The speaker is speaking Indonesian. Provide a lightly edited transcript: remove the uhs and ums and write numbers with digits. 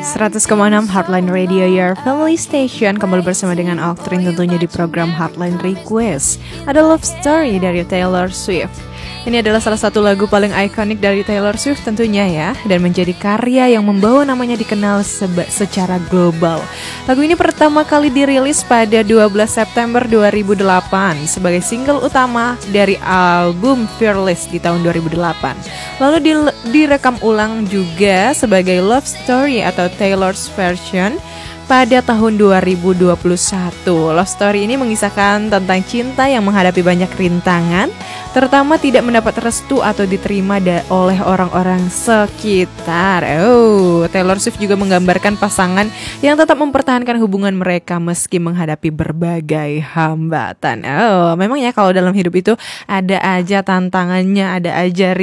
100,6 Heartline Radio, your family station. Kembali bersama dengan Oktrin tentunya di program Heartline Request. Ada Love Story dari Taylor Swift. Ini adalah salah satu lagu paling ikonik dari Taylor Swift tentunya ya, dan menjadi karya yang membawa namanya dikenal secara global. Lagu ini pertama kali dirilis pada 12 September 2008 sebagai single utama dari album Fearless di tahun 2008. Lalu direkam ulang juga sebagai Love Story atau Taylor's Version pada tahun 2021. Love Story ini mengisahkan tentang cinta yang menghadapi banyak rintangan, terutama tidak mendapat restu atau diterima oleh orang-orang sekitar. Taylor Swift juga menggambarkan pasangan yang tetap mempertahankan hubungan mereka meski menghadapi berbagai hambatan. Memang ya kalau dalam hidup itu ada aja tantangannya, ada aja